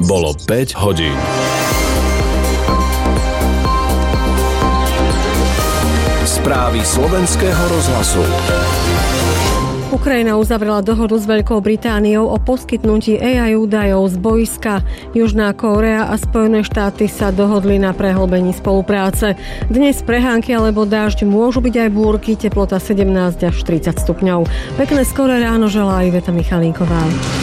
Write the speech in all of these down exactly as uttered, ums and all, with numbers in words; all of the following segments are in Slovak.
Bolo päť hodín. Správy slovenského rozhlasu. Ukrajina uzavrela dohodu s Veľkou Britániou o poskytnutí á í údajov z bojska. Južná Kórea a Spojené štáty sa dohodli na prehlbení spolupráce. Dnes prehánky alebo dážď môžu byť aj búrky, teplota sedemnásť až tridsať stupňov. Pekné skoré ráno želá Iveta Michalíková.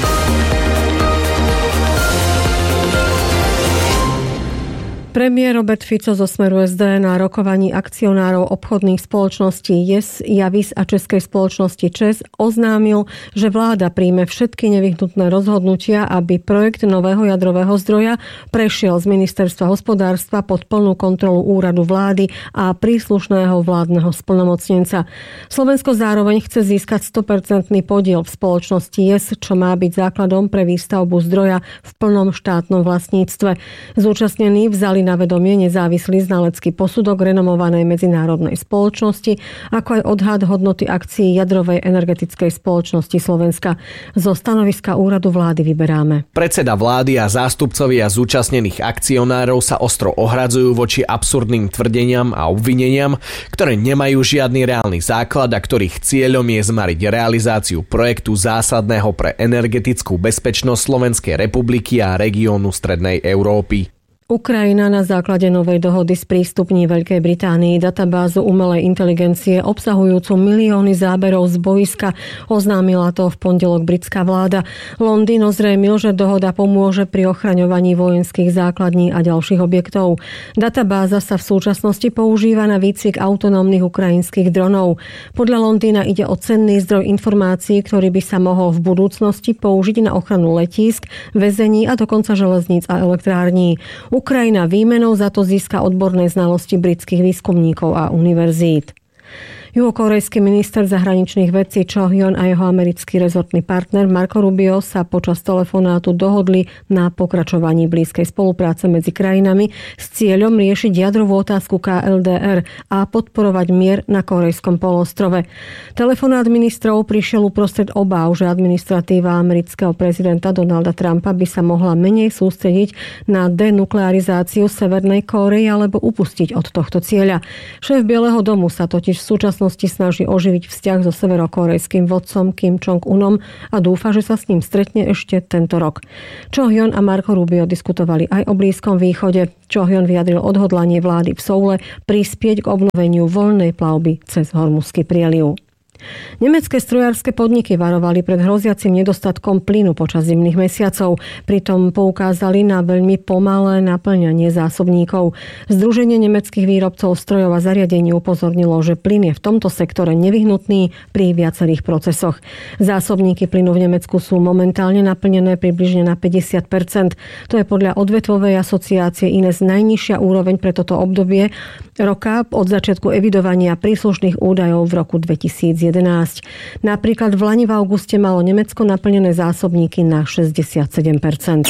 Premiér Robert Fico zo Smeru es dé na rokovaní akcionárov obchodných spoločností Yes, Javis a českej spoločnosti ČEZ oznámil, že vláda príjme všetky nevyhnutné rozhodnutia, aby projekt nového jadrového zdroja prešiel z ministerstva hospodárstva pod plnú kontrolu úradu vlády a príslušného vládneho splnomocnenca. Slovensko zároveň chce získať sto percent podiel v spoločnosti Yes, čo má byť základom pre výstavbu zdroja v plnom štátnom vlastníctve. Zúčastnení vzali na vedomie nezávislý znalecký posudok renomovanej medzinárodnej spoločnosti, ako aj odhad hodnoty akcií jadrovej energetickej spoločnosti Slovenska. Zo stanoviska úradu vlády vyberáme. Predseda vlády a zástupcovia zúčastnených akcionárov sa ostro ohradzujú voči absurdným tvrdeniam a obvineniam, ktoré nemajú žiadny reálny základ a ktorých cieľom je zmariť realizáciu projektu zásadného pre energetickú bezpečnosť Slovenskej republiky a regiónu Strednej Európy. Ukrajina na základe novej dohody sprístupní Veľkej Británii databázu umelej inteligencie obsahujúcu milióny záberov z boiska. Oznámila to v pondelok britská vláda. Londýn ozrejmil, že dohoda pomôže pri ochraňovaní vojenských základní a ďalších objektov. Databáza sa v súčasnosti používa na výcvik autonómnych ukrajinských dronov. Podľa Londýna ide o cenný zdroj informácií, ktorý by sa mohol v budúcnosti použiť na ochranu letísk, väzení a dokonca železníc a elektrární. Ukrajina výmenou za to získa odborné znalosti britských výskumníkov a univerzít. Juhokorejský minister zahraničných vecí Cho Hyun a jeho americký rezortný partner Marco Rubio sa počas telefonátu dohodli na pokračovaní blízkej spolupráce medzi krajinami s cieľom riešiť jadrovú otázku ká el dé er a podporovať mier na Korejskom polostrove. Telefonát ministrov prišiel uprostred obáv, že administratíva amerického prezidenta Donalda Trumpa by sa mohla menej sústrediť na denuklearizáciu Severnej Kórey alebo upustiť od tohto cieľa. Šéf Bieleho domu sa totiž v súčasnosti snaží oživiť vzťah so severokórejským vodcom Kim Jong-unom a dúfa, že sa s ním stretne ešte tento rok. Cho Hyun a Marco Rubio diskutovali aj o Blízkom východe. Cho Hyun vyjadril odhodlanie vlády v Soule prispieť k obnoveniu voľnej plavby cez Hormuzský prieliv. Nemecké strojárske podniky varovali pred hroziacim nedostatkom plynu počas zimných mesiacov. Pritom poukázali na veľmi pomalé naplňanie zásobníkov. Združenie nemeckých výrobcov strojov a zariadení upozornilo, že plyn je v tomto sektore nevyhnutný pri viacerých procesoch. Zásobníky plynu v Nemecku sú momentálne naplnené približne na päťdesiat percent. To je podľa odvetvovej asociácie Ines najnižšia úroveň pre toto obdobie roka od začiatku evidovania príslušných údajov v roku dvetisícjedenásť. Napríklad v lani v auguste malo Nemecko naplnené zásobníky na šesťdesiatsedem percent.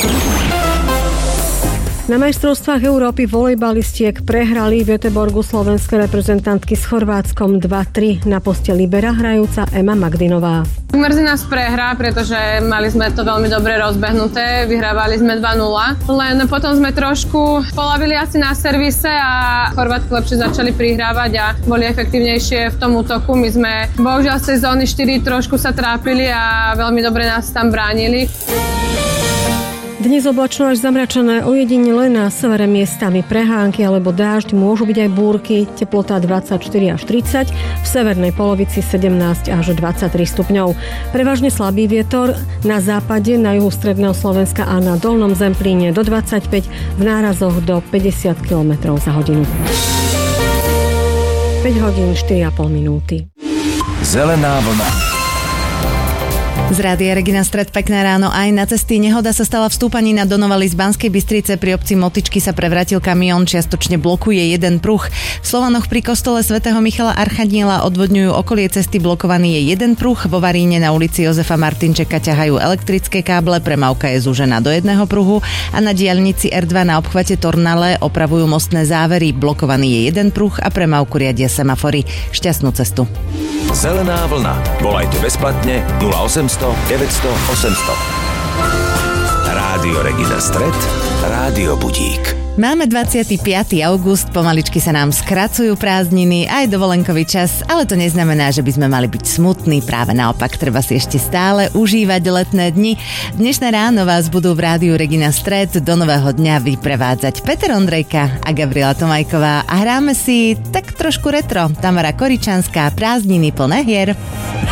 Na majstrovstvách Európy volejbalistiek prehrali v Göteborgu slovenské reprezentantky s Chorvátskom dva tri, na poste libera hrajúca Ema Magdinová. Mrzí nás prehra, pretože mali sme to veľmi dobre rozbehnuté, vyhrávali sme dva nula, len potom sme trošku polavili asi na servise a Chorvátky lepšie začali prihrávať a boli efektívnejšie v tom útoku. My sme bohužiaľ z sezóny štyri trošku sa trápili a veľmi dobre nás tam bránili. Dnes oblačno až zamračené, ojedinele na severe miestami prehánky alebo dážď, môžu byť aj búrky, teplota dvadsaťštyri až tridsať, v severnej polovici sedemnásť až dvadsaťtri stupňov. Prevažne slabý vietor na západe, na juhu stredného Slovenska a na dolnom Zemplíne do dvadsaťpäť, v nárazoch do päťdesiat kilometrov za hodinu. päť hodín štyri a pol minúty. Zelená vlna. Z rádia Regina Stred, pekné ráno. Aj na cesty nehoda sa stala v stúpaní na Donovali z Banskej Bystrice. Pri obci Motičky sa prevrátil kamión, čiastočne blokuje jeden pruh. V Slovanoch pri kostole svätého Michala Archaniela odvodňujú okolie cesty, blokovaný je jeden pruh. Vo Varíne na ulici Jozefa Martinčeka ťahajú elektrické káble, premávka je zúžená do jedného pruhu a na diaľnici er dva na obchvate Tornale opravujú mostné závery. Blokovaný je jeden pruh a premávku riadia semafory. Šťastnú cestu. Zelená vlna. Volajte bezplatne nula osemsto deväťsto osemsto. Rádio Rádio Regina Stret, Rádio Budík. Máme dvadsiateho piateho august, pomaličky sa nám skracujú prázdniny, aj dovolenkový čas, ale to neznamená, že by sme mali byť smutní, práve naopak, treba si ešte stále užívať letné dni. Dnešné ráno vás budú v Rádiu Regina Stret do nového dňa vyprevádzať Peter Ondrejka a Gabriela Tomajková a hráme si tak trošku retro. Tamara Koričanská, Prázdniny plné hier.